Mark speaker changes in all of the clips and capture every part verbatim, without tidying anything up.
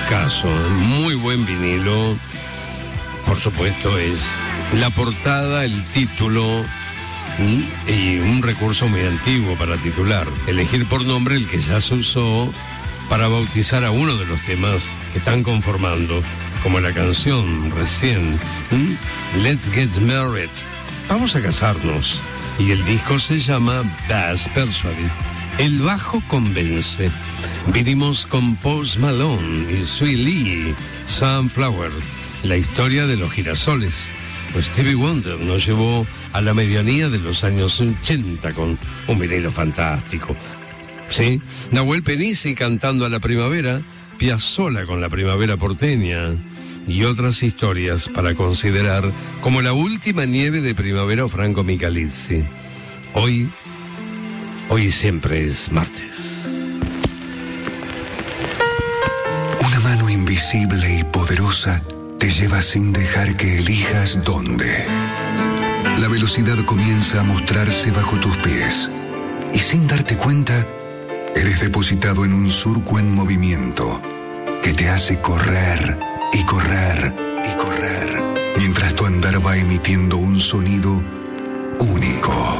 Speaker 1: Discazo, muy buen vinilo. Por supuesto, es la portada, el título y un recurso muy antiguo para titular. Elegir por nombre el que ya se usó para bautizar a uno de los temas que están conformando, como la canción recién, ¿Mm? Let's Get Married. Vamos a casarnos. Y el disco se llama Bass Persuaded. El bajo convence. Vinimos con Post Malone y Sweet Lee, Sunflower, la historia de los girasoles. Pues Stevie Wonder nos llevó a la medianía de los años ochenta con un vinilo fantástico. Sí, Nahuel Penisi cantando a la primavera, Piazzolla con la primavera porteña y otras historias para considerar como la última nieve de primavera o Franco Michalizzi. Hoy, hoy siempre es martes.
Speaker 2: Una mano invisible y poderosa te lleva sin dejar que elijas dónde. La velocidad comienza a mostrarse bajo tus pies y sin darte cuenta, eres depositado en un surco en movimiento que te hace correr y correr y correr mientras tu andar va emitiendo un sonido único.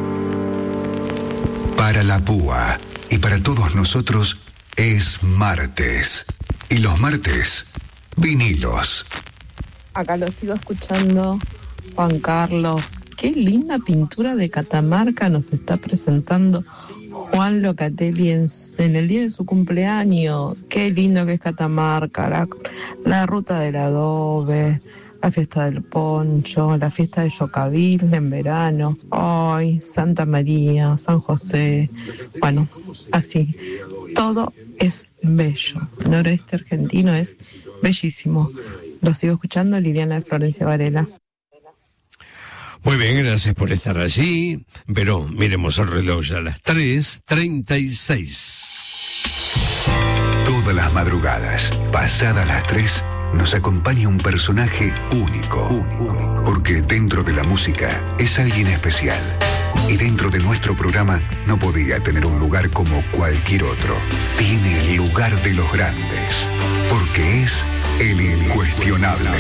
Speaker 2: Para la púa y para todos nosotros es martes. Y los martes, vinilos.
Speaker 3: Acá lo sigo escuchando, Juan Carlos. Qué linda pintura de Catamarca nos está presentando Juan Locatelli en, en el día de su cumpleaños. Qué lindo que es Catamarca, la, la ruta del adobe, la fiesta del poncho, la fiesta de Yocabil en verano, hoy Santa María, San José, bueno, así, todo es bello. El noroeste argentino es bellísimo. Lo sigo escuchando, Liliana de Florencia Varela.
Speaker 1: Muy bien, gracias por estar allí. Pero miremos el reloj ya a las tres treinta y seis.
Speaker 2: Todas las madrugadas, pasadas las tres, nos acompaña un personaje único, único, porque dentro de la música es alguien especial. Y dentro de nuestro programa no podía tener un lugar como cualquier otro. Tiene el lugar de los grandes, porque es el incuestionable.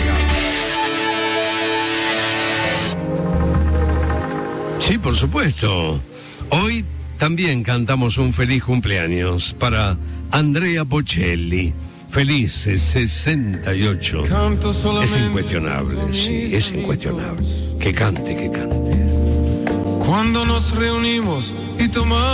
Speaker 1: Sí, por supuesto. Hoy también cantamos un feliz cumpleaños para Andrea Bocelli. Felices sesenta y ocho. Es incuestionable, sí, es incuestionable. Que cante, que cante.
Speaker 4: Cuando nos reunimos y tomamos